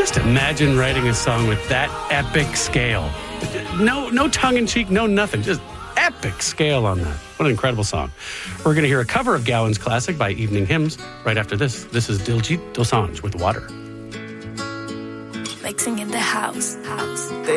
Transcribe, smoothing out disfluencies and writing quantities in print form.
Just imagine writing a song with that epic scale. No tongue-in-cheek, no nothing. Just epic scale on that. What an incredible song. We're going to hear a cover of Gowan's classic by Evening Hymns right after this. This is Diljit Dosanjh with Water. Mixing in the house.